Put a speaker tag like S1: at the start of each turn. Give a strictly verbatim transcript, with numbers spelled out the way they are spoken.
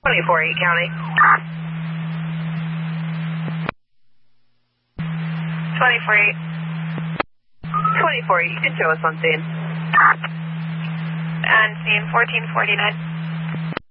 S1: twenty-four eight County. twenty-four eight. twenty-four eight, you can show us on scene.
S2: On scene fourteen forty-nine.